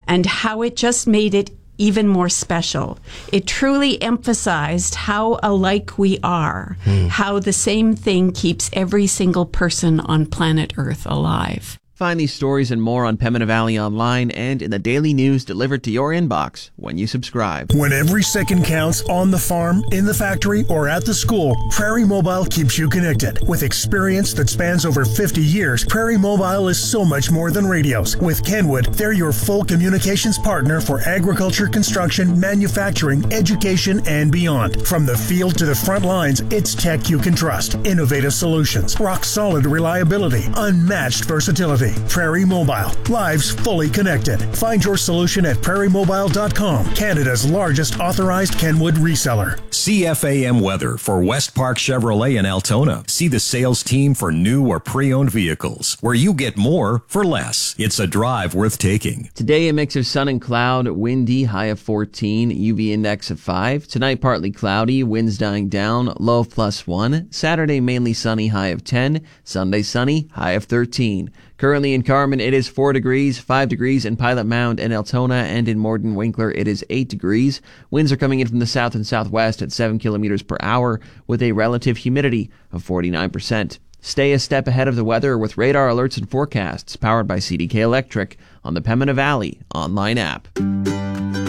and how it just made it even more special. It truly emphasized how alike we are, how the same thing keeps every single person on planet Earth alive. Find these stories and more on Pembina Valley Online and in the daily news delivered to your inbox when you subscribe. When every second counts on the farm, in the factory, or at the school, Prairie Mobile keeps you connected. With experience that spans over 50 years, Prairie Mobile is so much more than radios. With Kenwood, they're your full communications partner for agriculture, construction, manufacturing, education, and beyond. From the field to the front lines, it's tech you can trust. Innovative solutions, rock-solid reliability, unmatched versatility. Prairie Mobile. Lives fully connected. Find your solution at prairiemobile.com, Canada's largest authorized Kenwood reseller. CFAM weather for West Park Chevrolet in Altona. See the sales team for new or pre-owned vehicles, where you get more for less. It's a drive worth taking. Today, a mix of sun and cloud, windy, high of 14, UV index of 5. Tonight, partly cloudy, winds dying down, low of +1. Saturday, mainly sunny, high of 10. Sunday, sunny, high of 13. Currently in Carman, it is 4 degrees, 5 degrees in Pilot Mound and Altona, and in Morden Winkler, it is 8 degrees. Winds are coming in from the south and southwest at 7 kilometers per hour with a relative humidity of 49%. Stay a step ahead of the weather with radar alerts and forecasts powered by CDK Electric on the Pembina Valley online app.